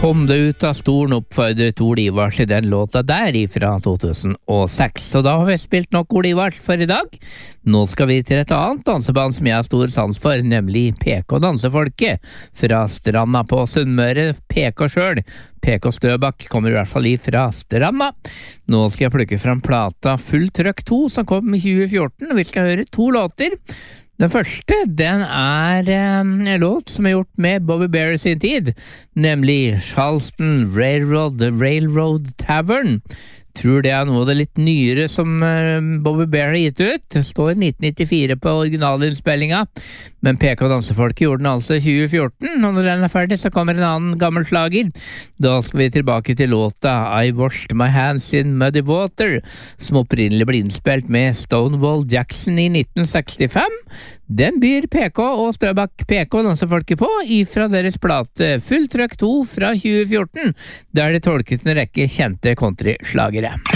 Kom det ut av stolen, oppfordret Ole Ivars I den låta der fra 2006. Så da har vi spilt nok Ole Ivars for I dag. Nå skal vi til et annet danseband som jeg har stor sans for, nemlig PK Dansefolket fra Stranda på Sunnmøre. PK selv. PK Støbakk kommer I hvert fall fra Stranda. Nå skal jeg plukke fram plata Full Trøkk 2 som kom I 2014, og vi skal høre 2 låter. Den første, den en låt som gjort med Bobby Bear I sin tid, nemlig Charleston Railroad Tavern. Tror det noe av det litt nyere som Bobby Bear har gitt ut. Det står 1994 på originalinnspillinga, men PK Dansefolket gjorde den altså I 2014, og når den ferdig så kommer en annen gammel slager. Da skal vi tilbake til låta I Washed My Hands in Muddy Water, som opprinnelig ble innspilt med Stonewall Jackson I 1965. Den byr PK og Støbakk PK Dansefolket på ifra deres plate Full Trøkk 2 fra 2014, der de tolket en rekke kjente countryslagere.